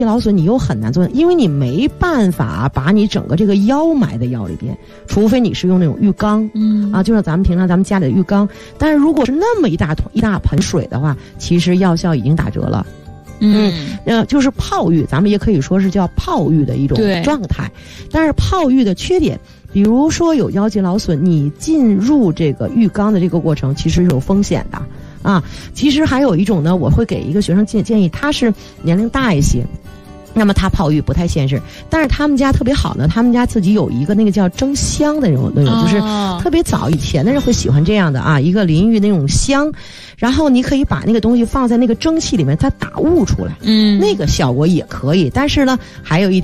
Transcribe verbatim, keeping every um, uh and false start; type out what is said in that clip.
劳损你又很难做，因为你没办法把你整个这个腰埋在腰里边，除非你是用那种浴缸，嗯啊，就像咱们平常咱们家里的浴缸。但是如果是那么一大桶一大盆水的话，其实药效已经打折了。嗯，呃，就是泡浴，咱们也可以说是叫泡浴的一种状态。但是泡浴的缺点，比如说有腰肌劳损，你进入这个浴缸的这个过程其实是有风险的啊。其实还有一种呢，我会给一个学生建建议，他是年龄大一些。那么他泡浴不太现实，但是他们家特别好呢，他们家自己有一个那个叫蒸箱的那种那种，就是特别早以前的人会喜欢这样的啊，一个淋浴那种箱，然后你可以把那个东西放在那个蒸汽里面，它打雾出来，嗯，那个效果也可以。但是呢，还有一点。